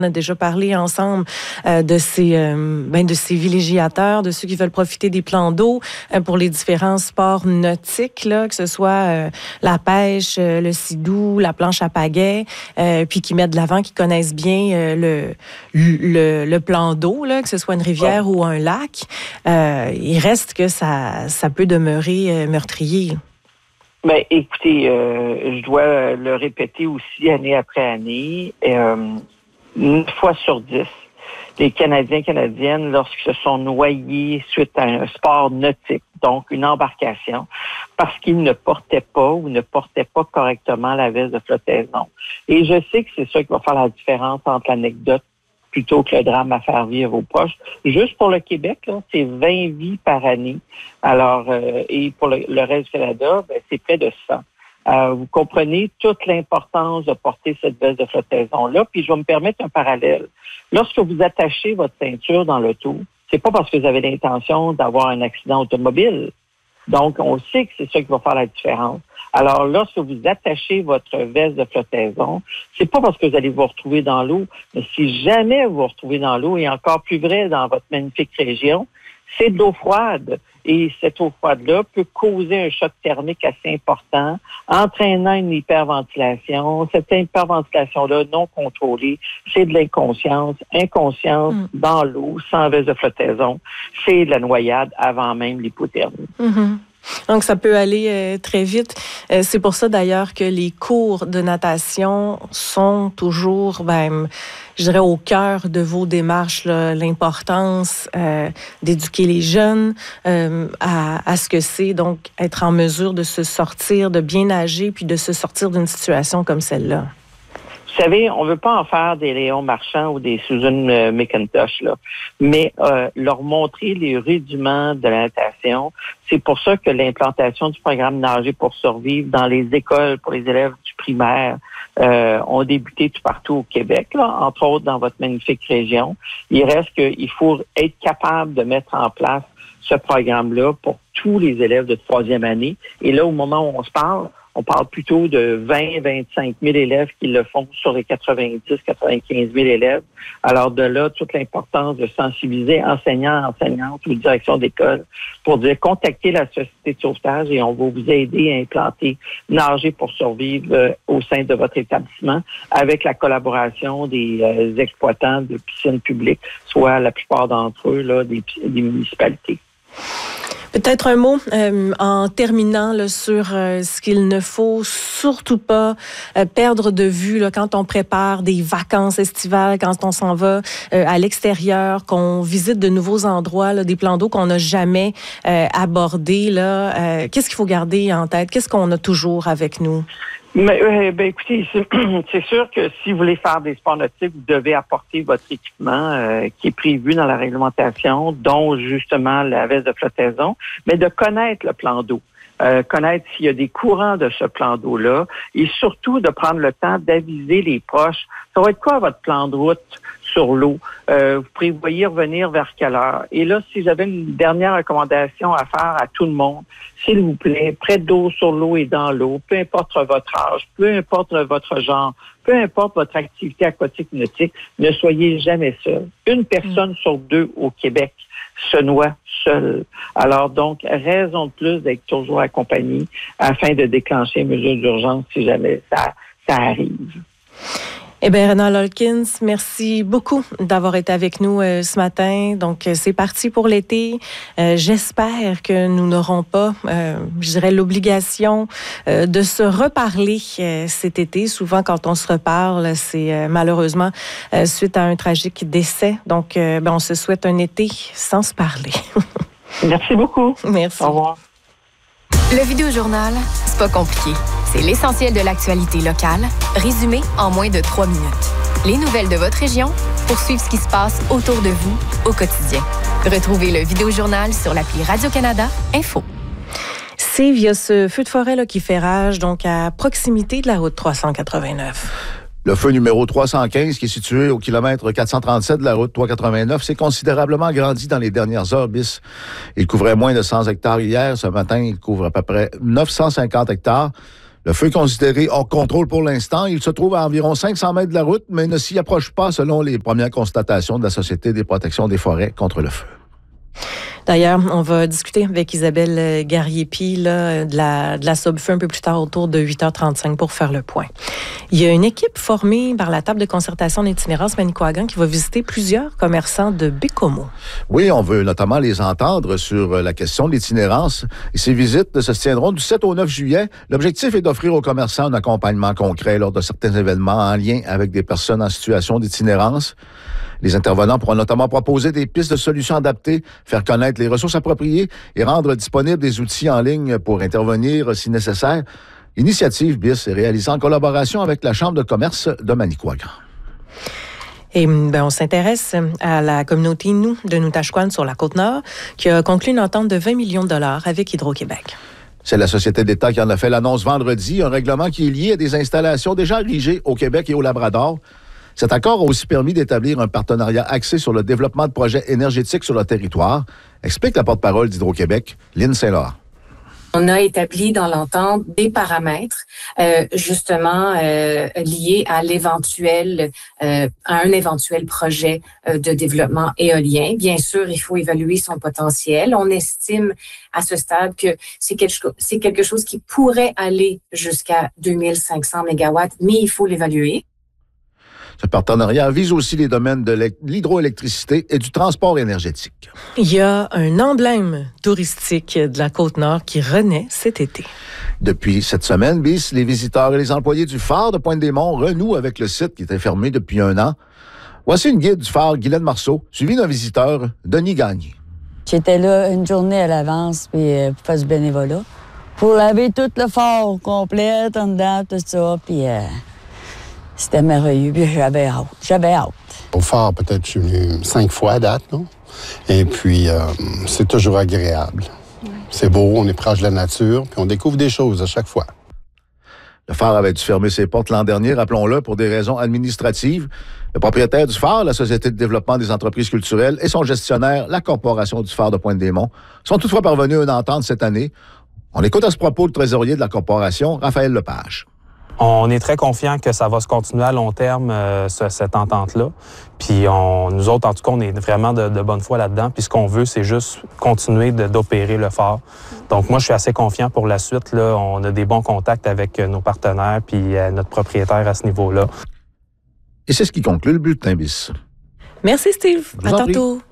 On a déjà parlé ensemble de ces villégiateurs, de ceux qui veulent profiter des plans d'eau pour les différents sports nautiques, là, que ce soit la pêche, le sidou, la planche à pagaie, puis qui mettent de l'avant, qui connaissent bien le plan d'eau, là, que ce soit une rivière ou un lac. Il reste que ça peut demeurer meurtrier. Ben, écoutez, je dois le répéter aussi année après année. 9 fois sur 10, les Canadiens, Canadiennes, lorsqu'ils se sont noyés suite à un sport nautique, donc une embarcation, parce qu'ils ne portaient pas ou ne portaient pas correctement la veste de flottaison. Et je sais que c'est ça qui va faire la différence entre l'anecdote plutôt que le drame à faire vivre aux proches. Juste pour le Québec, là, c'est 20 vies par année. Alors, et pour le reste du Canada, ben, c'est près de 100. Vous comprenez toute l'importance de porter cette veste de flottaison-là. Puis je vais me permettre un parallèle. Lorsque vous attachez votre ceinture dans l'auto, c'est pas parce que vous avez l'intention d'avoir un accident automobile. Donc, on sait que c'est ça qui va faire la différence. Alors, lorsque vous attachez votre veste de flottaison, c'est pas parce que vous allez vous retrouver dans l'eau, mais si jamais vous vous retrouvez dans l'eau, et encore plus vrai dans votre magnifique région, c'est de l'eau froide. Et cette eau froide-là peut causer un choc thermique assez important, entraînant une hyperventilation. Cette hyperventilation-là, non contrôlée, c'est de l'inconscience. Inconscience dans l'eau, sans veste de flottaison, c'est de la noyade avant même l'hypothermie. Mm-hmm. Donc, ça peut aller très vite. C'est pour ça, d'ailleurs, que les cours de natation sont toujours, je dirais, au cœur de vos démarches, là, l'importance d'éduquer les jeunes à ce que c'est, donc, être en mesure de se sortir, de bien nager, puis de se sortir d'une situation comme celle-là. Vous savez, on veut pas en faire des Léon Marchand ou des Susan McIntosh, là, mais leur montrer les rudiments de la natation. C'est pour ça que l'implantation du programme Nager pour survivre dans les écoles pour les élèves du primaire ont débuté tout partout au Québec, là, entre autres dans votre magnifique région. Il reste qu'il faut être capable de mettre en place ce programme-là pour tous les élèves de troisième année. Et là, au moment où on se parle, on parle plutôt de 20-25 000 élèves qui le font sur les 90-95 000 élèves. Alors de là, toute l'importance de sensibiliser enseignants, enseignantes ou direction d'école pour dire contactez la société de sauvetage et on va vous aider à implanter Nager pour survivre au sein de votre établissement avec la collaboration des exploitants de piscines publiques, soit la plupart d'entre eux là, des municipalités. Peut-être un mot en terminant là, sur ce qu'il ne faut surtout pas perdre de vue là, quand on prépare des vacances estivales, quand on s'en va à l'extérieur, qu'on visite de nouveaux endroits, là, des plans d'eau qu'on n'a jamais abordés. Là, qu'est-ce qu'il faut garder en tête? Qu'est-ce qu'on a toujours avec nous? Mais, écoutez, c'est sûr que si vous voulez faire des sports nautiques, vous devez apporter votre équipement qui est prévu dans la réglementation, dont justement la veste de flottaison, mais de connaître le plan d'eau. Connaître s'il y a des courants de ce plan d'eau-là et surtout de prendre le temps d'aviser les proches. Ça va être quoi votre plan de route sur l'eau? Vous prévoyez revenir vers quelle heure? Et là, si j'avais une dernière recommandation à faire à tout le monde, s'il vous plaît, près d'eau, sur l'eau et dans l'eau, peu importe votre âge, peu importe votre genre, peu importe votre activité aquatique ou nautique, ne soyez jamais seul. Une personne sur deux au Québec se noie seule. Alors donc, raison de plus d'être toujours accompagné afin de déclencher une mesure d'urgence si jamais ça arrive. Eh bien, Renald Holkins, merci beaucoup d'avoir été avec nous ce matin. Donc, c'est parti pour l'été. J'espère que nous n'aurons pas, je dirais, l'obligation de se reparler cet été. Souvent, quand on se reparle, c'est malheureusement suite à un tragique décès. Donc, on se souhaite un été sans se parler. Merci beaucoup. Merci. Au revoir. Le Vidéojournal, c'est pas compliqué. C'est l'essentiel de l'actualité locale, résumé en moins de 3 minutes. Les nouvelles de votre région pour suivre ce qui se passe autour de vous au quotidien. Retrouvez le Vidéojournal sur l'appli Radio-Canada Info. C'est via ce feu de forêt là, qui fait rage, donc à proximité de la route 389. Le feu numéro 315, qui est situé au kilomètre 437 de la route 389, s'est considérablement agrandi dans les dernières heures bis. Il couvrait moins de 100 hectares hier. Ce matin, il couvre à peu près 950 hectares. Le feu est considéré hors contrôle pour l'instant. Il se trouve à environ 500 mètres de la route, mais ne s'y approche pas selon les premières constatations de la Société des protections des forêts contre le feu. D'ailleurs, on va discuter avec Isabelle Garriépi là, de la Sub-Feu un peu plus tard autour de 8h35 pour faire le point. Il y a une équipe formée par la table de concertation d'itinérance Manicouagan qui va visiter plusieurs commerçants de Bécomo. Oui, on veut notamment les entendre sur la question de l'itinérance. Et ces visites se tiendront du 7 au 9 juillet. L'objectif est d'offrir aux commerçants un accompagnement concret lors de certains événements en lien avec des personnes en situation d'itinérance. Les intervenants pourront notamment proposer des pistes de solutions adaptées, faire connaître les ressources appropriées et rendre disponibles des outils en ligne pour intervenir si nécessaire. L'initiative BIS est réalisée en collaboration avec la Chambre de commerce de Manicouagan. Et on s'intéresse à la communauté Innu de Noutashquan sur la Côte-Nord qui a conclu une entente de 20 millions de dollars avec Hydro-Québec. C'est la Société d'État qui en a fait l'annonce vendredi, un règlement qui est lié à des installations déjà érigées au Québec et au Labrador. Cet accord a aussi permis d'établir un partenariat axé sur le développement de projets énergétiques sur le territoire, explique la porte-parole d'Hydro-Québec, Lynn Saint-Laurent. On a établi dans l'entente des paramètres justement liés à un éventuel projet de développement éolien. Bien sûr, il faut évaluer son potentiel. On estime à ce stade que c'est quelque chose qui pourrait aller jusqu'à 2500 mégawatts, mais il faut l'évaluer. Ce partenariat vise aussi les domaines de l'hydroélectricité et du transport énergétique. Il y a un emblème touristique de la Côte-Nord qui renaît cet été. Depuis cette semaine, BIS, les visiteurs et les employés du phare de Pointe-des-Monts renouent avec le site qui était fermé depuis 1 an. Voici une guide du phare, Guylaine Marceau, suivie d'un visiteur, Denis Gagné. J'étais là une journée à l'avance pour faire du bénévolat. Pour laver tout le phare au complet, en dedans, tout ça, puis... C'était merveilleux, puis j'avais hâte. Au phare, peut-être, je suis venu 5 fois à date, non? Et puis, c'est toujours agréable. C'est beau, on est proche de la nature, puis on découvre des choses à chaque fois. Le phare avait dû fermer ses portes l'an dernier, rappelons-le, pour des raisons administratives. Le propriétaire du phare, la Société de développement des entreprises culturelles, et son gestionnaire, la Corporation du phare de Pointe-des-Monts, sont toutefois parvenus à une entente cette année. On écoute à ce propos le trésorier de la Corporation, Raphaël Lepage. On est très confiant que ça va se continuer à long terme, cette entente-là. Puis nous autres, en tout cas, on est vraiment de bonne foi là-dedans. Puis ce qu'on veut, c'est juste continuer d'opérer le phare. Donc moi, je suis assez confiant pour la suite. Là. On a des bons contacts avec nos partenaires puis notre propriétaire à ce niveau-là. Et c'est ce qui conclut le bulletin BIS. Merci, Steve. À tantôt.